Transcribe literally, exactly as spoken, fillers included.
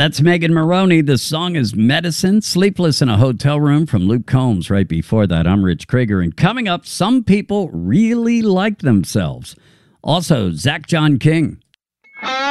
That's Megan Maroney. The song is Medicine. Sleepless in a Hotel Room from Luke Combs. Right before that, I'm Rich Krieger. And coming up, some people really like themselves. Also, Zach John King.